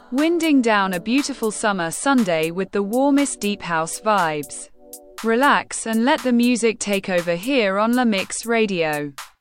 Winding down a beautiful summer Sunday with the warmest deep house vibes. Relax and let the music take over here on La Mix Radio.